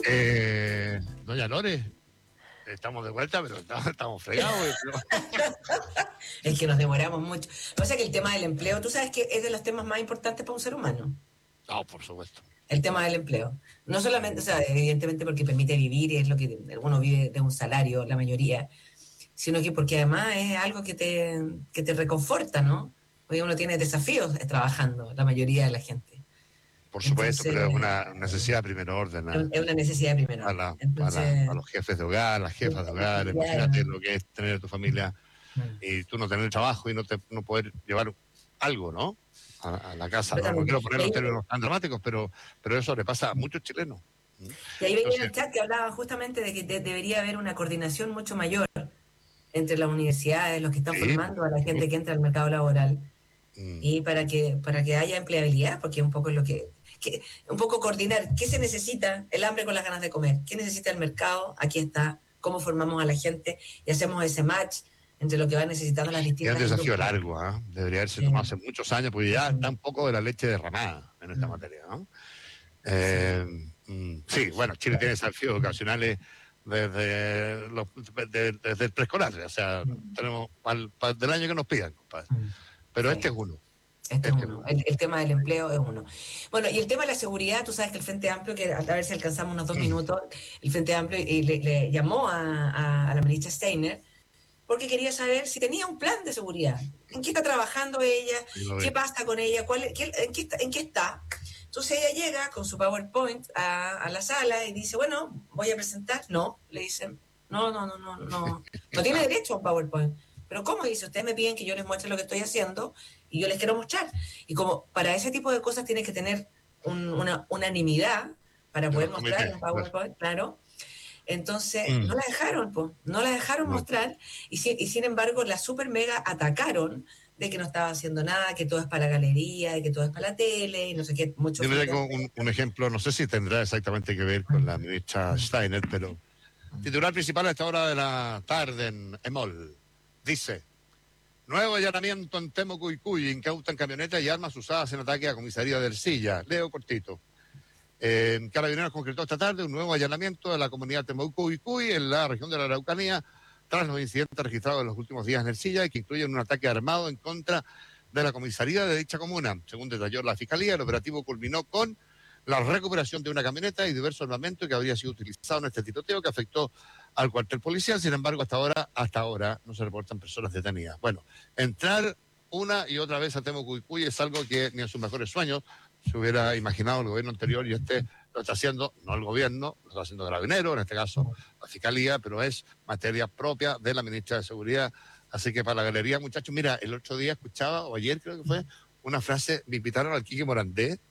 Doña Lore, estamos de vuelta, pero estamos fregados. Es que nos demoramos mucho. Lo que pasa es que el tema del empleo, tú sabes que es de los temas más importantes para un ser humano. No, por supuesto. El tema del empleo. No solamente, o sea, evidentemente porque permite vivir y es lo que uno vive de un salario, la mayoría, sino que porque además es algo que te reconforta, ¿no? Porque uno tiene desafíos trabajando, la mayoría de la gente. Por supuesto, Entonces, pero es una necesidad de primer orden. es una necesidad de primer orden. A los jefes de hogar, las jefas de hogar. Imagínate lo que es tener a tu familia y tú no tener trabajo y no poder llevar algo, ¿no? A la casa. No quiero poner los términos tan dramáticos, pero eso le pasa a muchos chilenos. Y ahí veía en el chat que hablaban justamente de que debería haber una coordinación mucho mayor entre las universidades, los que están formando a la gente que entra al mercado laboral, y para que haya empleabilidad, porque un poco es lo que un poco coordinar qué se necesita, el hambre con las ganas de comer, qué necesita el mercado, aquí está, cómo formamos a la gente y hacemos ese match entre lo que va necesitando las distintas. Es un desafío largo, debería haberse tomado hace muchos años, porque ya está un poco de la leche derramada en esta materia, ¿no? Sí, bueno, Chile tiene desafíos ocasionales desde el preescolar, o sea, tenemos del año que nos pidan, compadre. Pero este es uno. Este es uno. El tema del empleo es uno. Bueno, y el tema de la seguridad, tú sabes que el Frente Amplio, que a ver si alcanzamos unos 2 minutos, el Frente Amplio le llamó a la ministra Steiner porque quería saber si tenía un plan de seguridad. ¿En qué está trabajando ella? ¿Qué pasa con ella? ¿En qué está? Entonces ella llega con su PowerPoint a la sala y dice, bueno, voy a presentar. No, le dicen, no tiene derecho a un PowerPoint. Pero ¿cómo dice? Ustedes me piden que yo les muestre lo que estoy haciendo y yo les quiero mostrar. Y como para ese tipo de cosas tienes que tener una unanimidad para poder mostrar un PowerPoint, claro. Entonces no la dejaron, no la dejaron mostrar y sin embargo la super mega atacaron de que no estaba haciendo nada, que todo es para la galería, de que todo es para la tele y no sé qué. Mucho. Yo le tengo un ejemplo, no sé si tendrá exactamente que ver con la ministra Steiner, pero titular principal a esta hora de la tarde en EMOL dice: nuevo allanamiento en Temucuicui, incautan camionetas y armas usadas en ataque a comisaría de Ercilla. Leo cortito. Carabineros concretó esta tarde un nuevo allanamiento de la comunidad Temucuicui en la región de la Araucanía tras los incidentes registrados en los últimos días en Ercilla y que incluyen un ataque armado en contra de la comisaría de dicha comuna. Según detalló la Fiscalía, el operativo culminó con la recuperación de una camioneta y diversos armamentos que habría sido utilizado en este tiroteo que afectó al cuartel policial. Sin embargo, hasta ahora no se reportan personas detenidas. Bueno, entrar una y otra vez a Temucuicui es algo que ni en sus mejores sueños se hubiera imaginado el gobierno anterior, y lo está haciendo, no el gobierno, lo está haciendo Carabineros, en este caso la Fiscalía, pero es materia propia de la ministra de Seguridad. Así que para la galería, muchachos, mira, el otro día escuchaba, o ayer creo que fue, una frase, me invitaron al Quique Morandé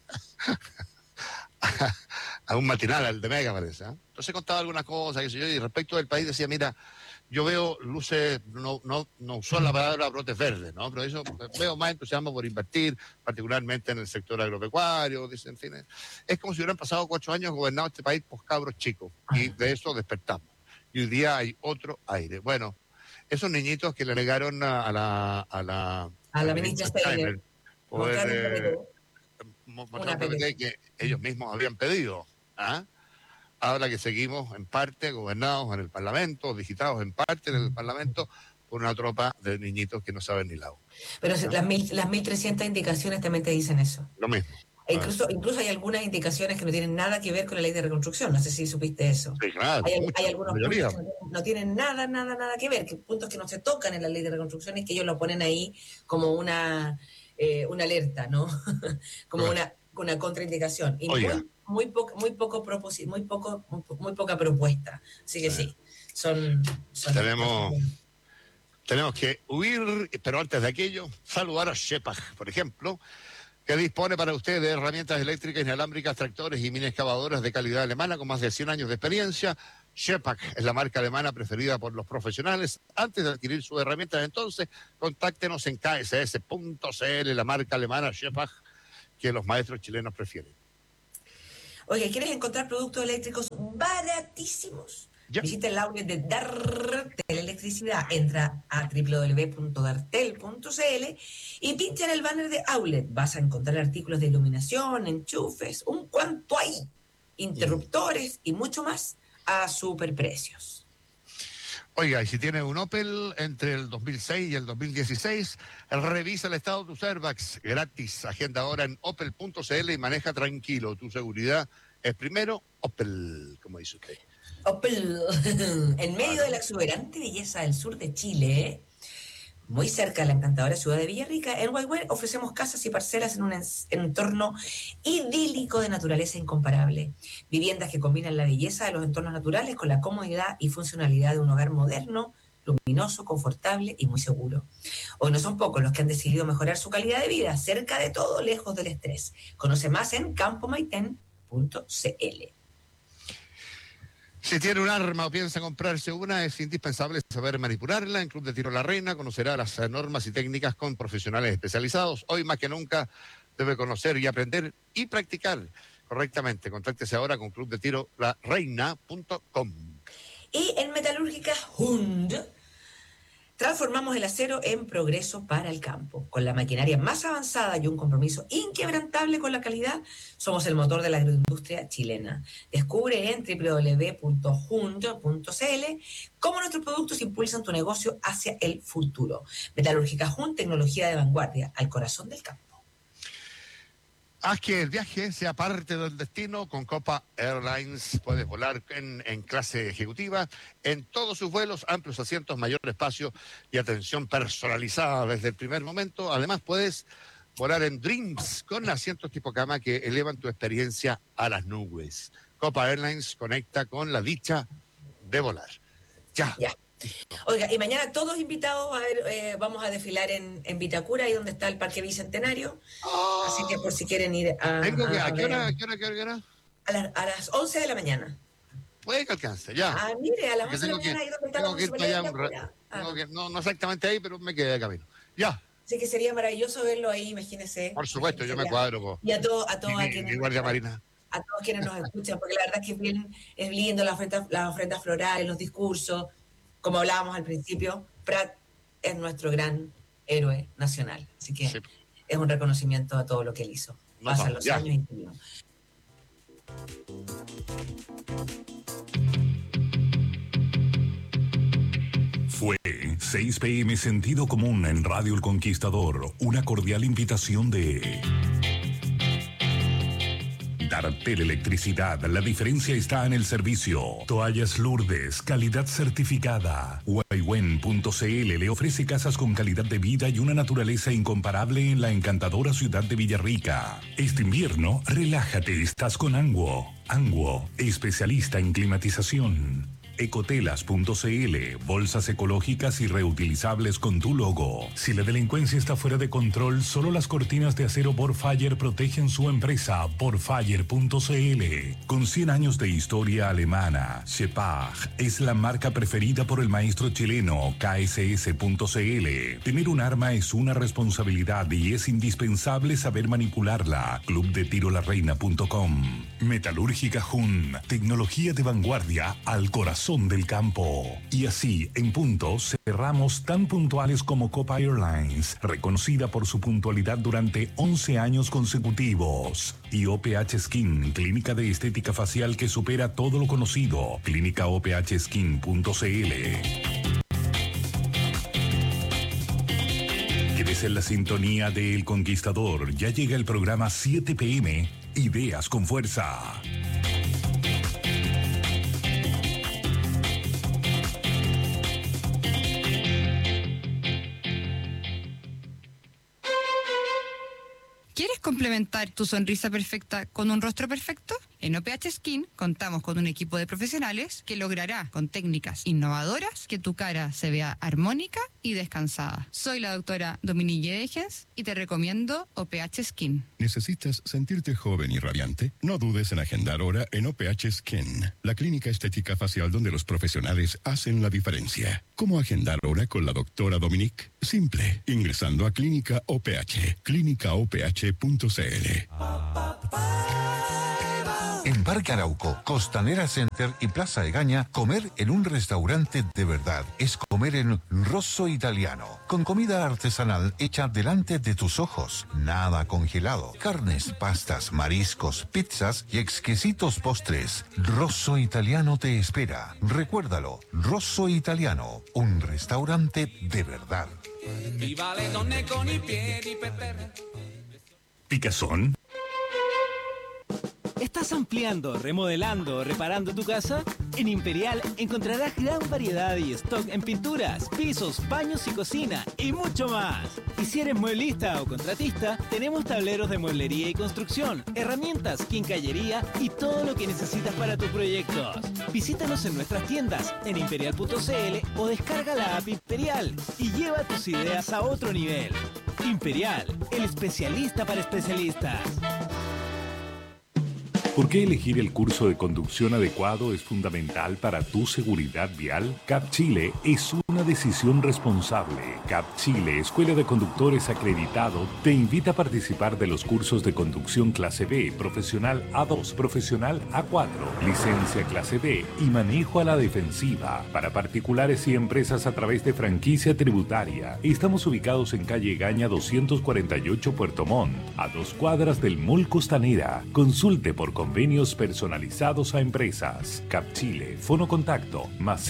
a un matinal, al de Mega parece, Entonces contaba algunas cosas, y respecto del país decía, mira, yo veo luces, no usó la palabra brotes verdes, ¿no? Pero eso veo más entusiasmo por invertir, particularmente en el sector agropecuario, dice, en fin. Es como si hubieran pasado 4 años gobernando este país por cabros chicos, y de eso despertamos. Y hoy día hay otro aire. Bueno, esos niñitos que le negaron a la ministra Steiner poder mostrar un PPT que ellos mismos habían pedido, Ahora que seguimos en parte gobernados en el Parlamento, digitados en parte en el Parlamento, por una tropa de niñitos que no saben ni la U. Pero las 1.300 indicaciones también te dicen eso. Lo mismo. Incluso hay algunas indicaciones que no tienen nada que ver con la ley de reconstrucción. No sé si supiste eso. Sí, claro. Hay algunos puntos que no tienen nada que ver, puntos que no se tocan en la ley de reconstrucción y que ellos lo ponen ahí como una alerta, ¿no? Como una contraindicación. Y muy poca propuesta. Así que sí, tenemos que huir, pero antes de aquello, saludar a Shepag, por ejemplo, que dispone para usted de herramientas eléctricas inalámbricas, tractores y mini excavadoras de calidad alemana con más de 100 años de experiencia. Shepag es la marca alemana preferida por los profesionales. Antes de adquirir sus herramientas, entonces, contáctenos en kss.cl, la marca alemana Shepag que los maestros chilenos prefieren. Oye, ¿quieres encontrar productos eléctricos baratísimos? Visita el outlet de Dartel Electricidad, entra a www.dartel.cl y pincha en el banner de outlet. Vas a encontrar artículos de iluminación, enchufes, un cuanto hay. interruptores y mucho más a superprecios. Oiga, y si tiene un Opel entre el 2006 y el 2016, revisa el estado de tus airbags gratis. Agenda ahora en opel.cl y maneja tranquilo. Tu seguridad es primero Opel, como dice usted. Opel, en medio de la exuberante belleza del sur de Chile, muy cerca de la encantadora ciudad de Villarrica, en Guayguer ofrecemos casas y parcelas en un entorno idílico de naturaleza incomparable. Viviendas que combinan la belleza de los entornos naturales con la comodidad y funcionalidad de un hogar moderno, luminoso, confortable y muy seguro. Hoy no son pocos los que han decidido mejorar su calidad de vida, cerca de todo, lejos del estrés. Conoce más en campomaiten.cl. Si tiene un arma o piensa comprarse una, es indispensable saber manipularla. En Club de Tiro La Reina conocerá las normas y técnicas con profesionales especializados. Hoy más que nunca debe conocer y aprender y practicar correctamente. Contáctese ahora con clubdetirolareina.com. Y en Metalúrgica Hund transformamos el acero en progreso para el campo. Con la maquinaria más avanzada y un compromiso inquebrantable con la calidad, somos el motor de la agroindustria chilena. Descubre en www.hund.cl cómo nuestros productos impulsan tu negocio hacia el futuro. Metalúrgica Hund, tecnología de vanguardia, al corazón del campo. Haz que el viaje sea parte del destino. Con Copa Airlines puedes volar en clase ejecutiva, en todos sus vuelos, amplios asientos, mayor espacio y atención personalizada desde el primer momento. Además puedes volar en Dreams con asientos tipo cama que elevan tu experiencia a las nubes. Copa Airlines conecta con la dicha de volar. Ya. Oiga, y mañana todos invitados a ver, vamos a desfilar en Vitacura, ahí donde está el Parque Bicentenario. Así que por si quieren ir a... ¿A qué hora? A las 11 de la mañana. Puede que alcance, ya. Mire, a las 11 de la mañana ahí donde está la municipalidad de Vitacura. No exactamente ahí, pero me quedé de camino. Ya. Así que sería maravilloso verlo ahí, imagínese. Por supuesto, yo me cuadro. Y a todos quienes... Guardia Marina. A todos quienes nos escuchan, porque la verdad es que es lindo las ofrendas florales, los discursos. Como hablábamos al principio, Prat es nuestro gran héroe nacional. Así que es un reconocimiento a todo lo que él hizo. Pasan los años y seguimos. Fue 6 p.m. Sentido Común en Radio El Conquistador. Una cordial invitación de... Dartel Electricidad, la diferencia está en el servicio. Toallas Lourdes, calidad certificada. Waywen.cl le ofrece casas con calidad de vida y una naturaleza incomparable en la encantadora ciudad de Villarrica. Este invierno, relájate, estás con Anguo. Anguo, especialista en climatización. Ecotelas.cl, bolsas ecológicas y reutilizables con tu logo. Si la delincuencia está fuera de control, solo las cortinas de acero Borfire protegen su empresa. Borfire.cl, con 100 años de historia alemana, Sepag es la marca preferida por el maestro chileno. KSS.cl, tener un arma es una responsabilidad y es indispensable saber manipularla. Clubdetirolareina.com. Metalúrgica Hun, tecnología de vanguardia al corazón del campo. Y así, en punto, cerramos tan puntuales como Copa Airlines, reconocida por su puntualidad durante 11 años consecutivos. Y OPH Skin, clínica de estética facial que supera todo lo conocido. clínicaophskin.cl. Quédese en la sintonía de El Conquistador. Ya llega el programa 7 p.m. Ideas con Fuerza. ¿Quieres complementar tu sonrisa perfecta con un rostro perfecto? En OPH Skin contamos con un equipo de profesionales que logrará, con técnicas innovadoras, que tu cara se vea armónica y descansada. Soy la doctora Dominique Degens y te recomiendo OPH Skin. ¿Necesitas sentirte joven y radiante? No dudes en agendar hora en OPH Skin, la clínica estética facial donde los profesionales hacen la diferencia. ¿Cómo agendar hora con la doctora Dominique? Simple, ingresando a Clínica OPH, clínicaoph.cl. En Parque Arauco, Costanera Center y Plaza Egaña, comer en un restaurante de verdad es comer en Rosso Italiano, con comida artesanal hecha delante de tus ojos, nada congelado, carnes, pastas, mariscos, pizzas y exquisitos postres. Rosso Italiano te espera. Recuérdalo, Rosso Italiano, un restaurante de verdad. ¿Picazón? ¿Estás ampliando, remodelando o reparando tu casa? En Imperial encontrarás gran variedad y stock en pinturas, pisos, baños y cocina y mucho más. Y si eres mueblista o contratista, tenemos tableros de mueblería y construcción, herramientas, quincallería y todo lo que necesitas para tus proyectos. Visítanos en nuestras tiendas en imperial.cl o descarga la app Imperial y lleva tus ideas a otro nivel. Imperial, el especialista para especialistas. ¿Por qué elegir el curso de conducción adecuado es fundamental para tu seguridad vial? CAP Chile es una decisión responsable. CAP Chile, Escuela de Conductores Acreditado, te invita a participar de los cursos de conducción clase B, profesional A2, profesional A4, licencia clase B y manejo a la defensiva para particulares y empresas a través de franquicia tributaria. Estamos ubicados en calle Gaña 248 Puerto Montt, a 2 cuadras del Mall Costanera. Consulte por convenios personalizados a empresas. CAP Chile, fono contacto más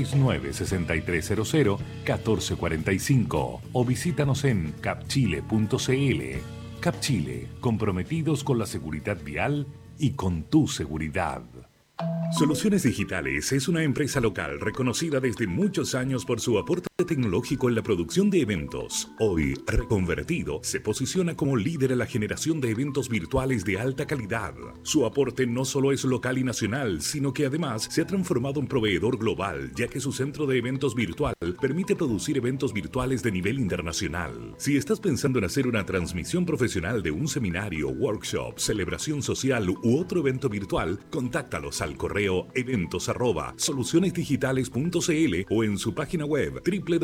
569-6300-1445 o visítanos en capchile.cl. CAP Chile, comprometidos con la seguridad vial y con tu seguridad. Soluciones Digitales es una empresa local reconocida desde muchos años por su aporte tecnológico en la producción de eventos. Hoy, reconvertido, se posiciona como líder en la generación de eventos virtuales de alta calidad. Su aporte no solo es local y nacional, sino que además se ha transformado en proveedor global, ya que su centro de eventos virtual permite producir eventos virtuales de nivel internacional. Si estás pensando en hacer una transmisión profesional de un seminario, workshop, celebración social u otro evento virtual, contáctalos al correo eventos@solucionesdigitales.cl o en su página web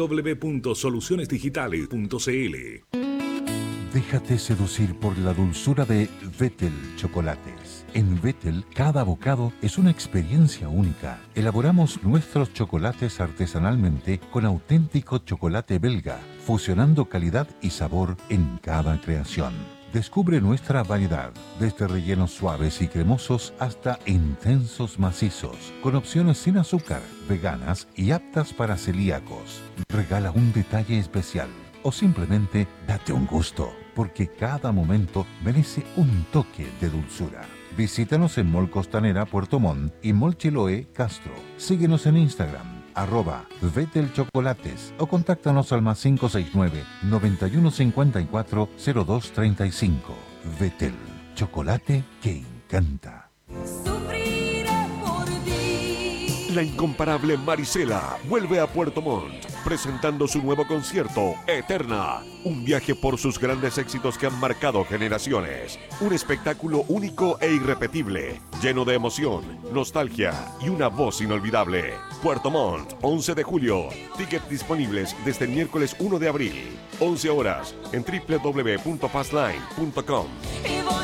www.solucionesdigitales.cl. Déjate seducir por la dulzura de Vettel Chocolates. En Vettel, cada bocado es una experiencia única. Elaboramos nuestros chocolates artesanalmente con auténtico chocolate belga, fusionando calidad y sabor en cada creación. Descubre nuestra variedad, desde rellenos suaves y cremosos hasta intensos macizos, con opciones sin azúcar, veganas y aptas para celíacos. Regala un detalle especial o simplemente date un gusto, porque cada momento merece un toque de dulzura. Visítanos en Mall Costanera, Puerto Montt y Mall Chiloé, Castro. Síguenos en Instagram, @Vettel Chocolates o contáctanos al más 569-9154-0235. Vettel, chocolate que encanta. La incomparable Marisela vuelve a Puerto Montt, presentando su nuevo concierto, Eterna. Un viaje por sus grandes éxitos que han marcado generaciones. Un espectáculo único e irrepetible, lleno de emoción, nostalgia y una voz inolvidable. Puerto Montt, 11 de julio. Tickets disponibles desde el miércoles 1 de abril. 11 horas en www.fastline.com.